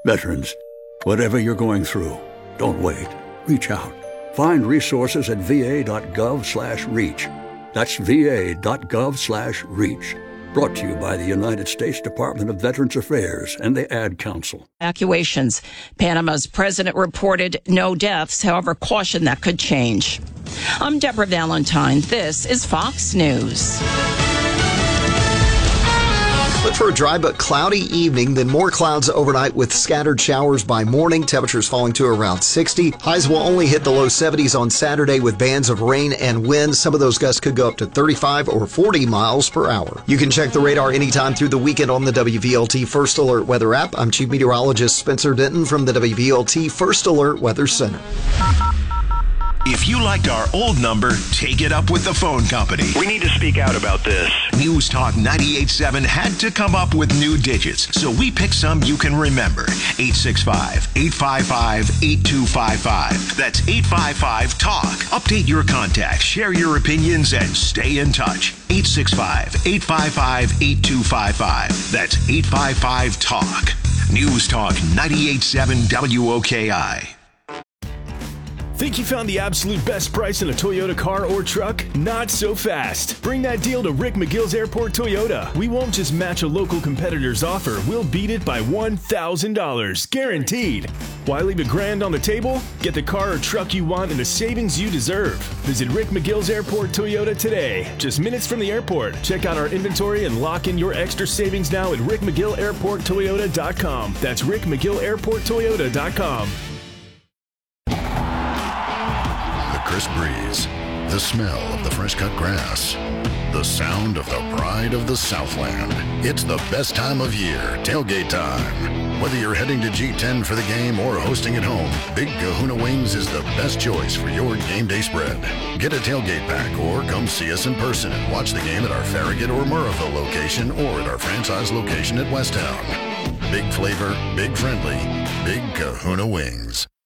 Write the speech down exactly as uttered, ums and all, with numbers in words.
Veterans, whatever you're going through, don't wait. Reach out. Find resources at va.gov slash reach. That's va.gov slash reach. Brought to you by the United States Department of Veterans Affairs and the Ad Council. Evacuations. Panama's president reported no deaths, however, cautioned that could change. I'm Deborah Valentine. This is Fox News. Look for a dry but cloudy evening, then more clouds overnight with scattered showers by morning. Temperatures falling to around sixty. Highs will only hit the low seventies on Saturday with bands of rain and wind. Some of those gusts could go up to thirty-five or forty miles per hour. You can check the radar anytime through the weekend on the W V L T First Alert Weather app. I'm Chief Meteorologist Spencer Denton from the W V L T First Alert Weather Center. If you liked our old number, take it up with the phone company. We need to speak out about this. News Talk ninety-eight point seven had to come up with new digits, so we picked some you can remember. eight six five, eight five five, eight two five five. That's eight five five, talk. Update your contacts, share your opinions, and stay in touch. eight six five, eight five five, eight two five five. That's eight five five, talk. News Talk ninety-eight point seven W O K I. Think you found the absolute best price in a Toyota car or truck? Not so fast. Bring that deal to Rick McGill's Airport Toyota. We won't just match a local competitor's offer. We'll beat it by one thousand dollars. Guaranteed. Why leave a grand on the table? Get the car or truck you want and the savings you deserve. Visit Rick McGill's Airport Toyota today. Just minutes from the airport. Check out our inventory and lock in your extra savings now at rick mcgill airport toyota dot com. That's rick mcgill airport toyota dot com. Crisp breeze, the smell of the fresh-cut grass, the sound of the pride of the Southland. It's the best time of year, tailgate time. Whether you're heading to G ten for the game or hosting at home, Big Kahuna Wings is the best choice for your game day spread. Get a tailgate pack or come see us in person and watch the game at our Farragut or Murrayville location or at our franchise location at Westtown. Big flavor, big friendly, Big Kahuna Wings.